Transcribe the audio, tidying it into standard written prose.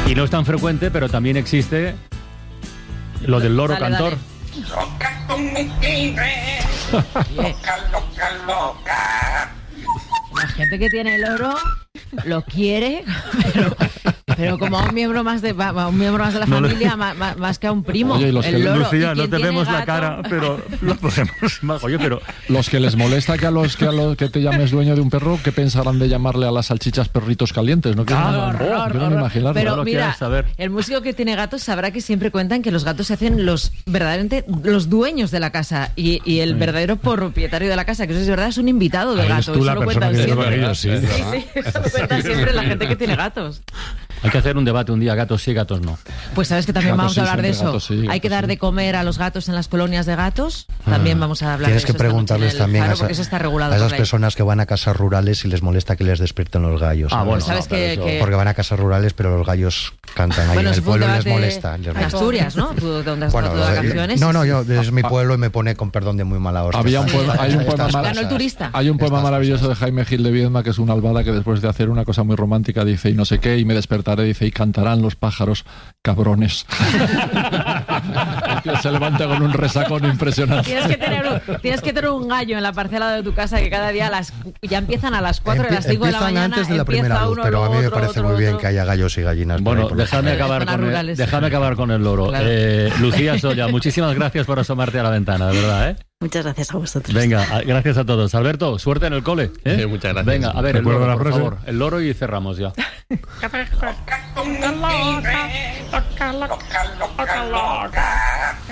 Y no es tan frecuente, pero también existe lo del loro cantor. La gente que tiene el loro lo quiere, pero como a un miembro más de la familia, más que a un primo. Oye, el loro. Lucía, no te vemos la cara, pero lo podemos. Oye, pero los que les molesta que te llames dueño de un perro, ¿qué pensarán de llamarle a las salchichas perritos calientes? No quiero ni imaginarlo. Pero mira, el músico que tiene gatos sabrá que siempre cuentan que los gatos se hacen verdaderamente los dueños de la casa y el verdadero propietario de la casa, que eso es verdad, es un invitado del gato. Tú la persona que sí, eso lo cuenta siempre la gente que tiene gatos. Hay que hacer un debate un día, gatos sí, gatos no. Pues sabes que también Gatos vamos a hablar de eso. Hay que dar de comer a los gatos en las colonias de gatos. También vamos a hablar de eso. Tienes que preguntarles también a esas personas que van a casas rurales y les molesta que les despierten los gallos. Bueno, sabes que porque van a casas rurales, pero los gallos cantan ahí en el pueblo y les molesta. En Asturias, ¿no? ¿Tú dónde has estado todas las canciones? No, yo desde mi pueblo y me pone con perdón de muy mala hostia. Hay un poema maravilloso de Jaime Gil de Viedma, que es una albada que después de hacer una cosa muy romántica dice, y no sé qué, y me despertaré, dice, y cantarán los pájaros, cabrones. El tío se levanta con un resacón impresionante. Tienes que tener un gallo en la parcela de tu casa que cada día ya empiezan a las 4 y a las 5 de la mañana. Antes de la primera luz, pero a mí me parece muy bien que haya gallos y gallinas. Bueno, déjame acabar con el loro. Claro. Lucía Solla, muchísimas gracias por asomarte a la ventana, de verdad, ¿eh? Muchas gracias a vosotros. Venga, gracias a todos. Alberto, suerte en el cole. Muchas gracias. Venga, a ver, el loro, por favor. El loro y cerramos ya. Loca, loca, loca, loca.